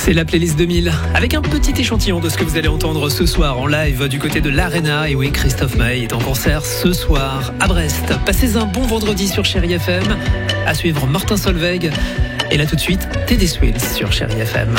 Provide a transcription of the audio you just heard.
C'est la playlist 2000 avec un petit échantillon de ce que vous allez entendre ce soir en live du côté de l'Arena. Et oui, Christophe Maé est en concert ce soir à Brest. Passez un bon vendredi sur Chérie FM. À suivre Martin Solveig. Et là tout de suite, Teddy Swims sur Chérie FM.